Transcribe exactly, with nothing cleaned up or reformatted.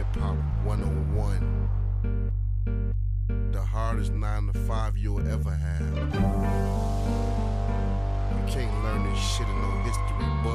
Hip Hop one oh one. The hardest nine to five you'll ever have. You can't learn this shit in no history book.